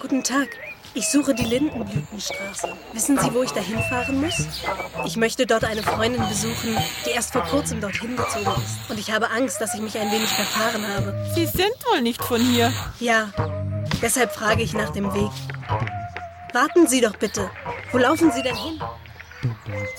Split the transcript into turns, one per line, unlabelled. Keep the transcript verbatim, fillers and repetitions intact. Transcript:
Guten Tag. Ich suche die Lindenblütenstraße. Wissen Sie, wo ich da hinfahren muss? Ich möchte dort eine Freundin besuchen, die erst vor kurzem dorthin gezogen ist. Und ich habe Angst, dass ich mich ein wenig verfahren habe.
Sie sind wohl nicht von hier.
Ja, deshalb frage ich nach dem Weg. Warten Sie doch bitte. Wo laufen Sie denn hin?